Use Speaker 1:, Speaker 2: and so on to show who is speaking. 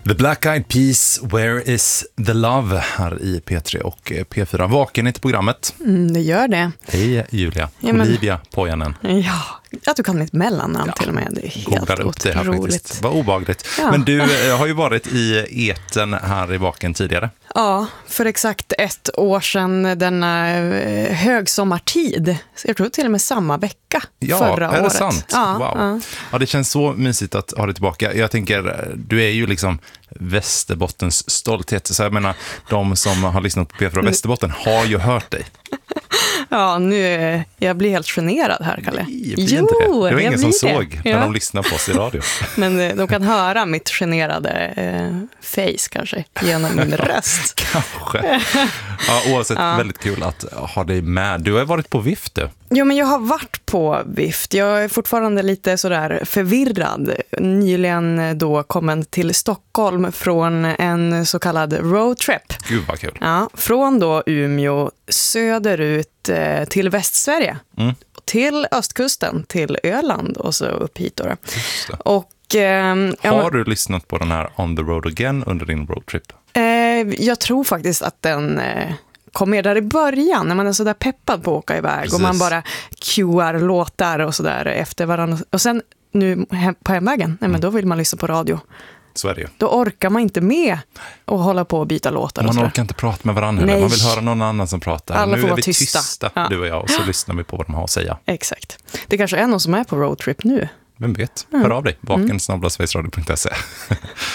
Speaker 1: The Black Eyed Peas, Where is the Love här i P3 och P4. Vaken inte programmet.
Speaker 2: Det gör det.
Speaker 1: Hej Julia, Olivia Pojanen.
Speaker 2: Ja, att du kan mitt mellannamn till och med. Det är helt
Speaker 1: upp det här faktiskt. Vad obehagligt. Ja. Men du har ju varit i eten här i Vaken tidigare.
Speaker 2: Ja, för exakt 1 år sedan denna högsommartid. Jag tror till och med samma vecka förra året.
Speaker 1: Ja, är det sant?
Speaker 2: Ja,
Speaker 1: wow. Ja, det känns så mysigt att ha det tillbaka. Jag tänker, du är ju liksom Västerbottens stolthet. Så jag menar, de som har lyssnat på P4 Västerbotten har ju hört dig.
Speaker 2: Ja, jag blir helt generad här, Kalle.
Speaker 1: Nej, det var ingen som såg när de lyssnade på oss i radio.
Speaker 2: Men de kan höra mitt generade face kanske genom min röst.
Speaker 1: Kanske. Ja, oavsett, väldigt kul att ha dig med. Du har varit på Vift.
Speaker 2: Jo, men jag har varit på Vift. Jag är fortfarande lite sådär förvirrad. Nyligen då kommit till Stockholm från en så kallad roadtrip.
Speaker 1: Gud vad kul.
Speaker 2: Ja, från då Umeå söderut till Västsverige. Till östkusten, till Öland och så upp hit då. Och
Speaker 1: har du lyssnat på den här On the Road Again under din roadtrip?
Speaker 2: Jag tror faktiskt att den kom med där i början när man är så där peppad på att åka iväg. Precis. Och man bara cuear låtar och sådär efter varandra. Och sen nu på hemvägen, men då vill man lyssna på radio.
Speaker 1: Så är det ju.
Speaker 2: Då orkar man inte med att hålla på och byta låtar.
Speaker 1: Man orkar inte prata med varandra heller. Man vill höra någon annan som pratar.
Speaker 2: Alla
Speaker 1: nu
Speaker 2: får
Speaker 1: är
Speaker 2: vara
Speaker 1: vi
Speaker 2: tysta.
Speaker 1: du och jag, och så lyssnar vi på vad de har att säga.
Speaker 2: Exakt. Det kanske är någon som är på roadtrip nu.
Speaker 1: Vem vet? Hör av dig. Vaken@sverigesradio.se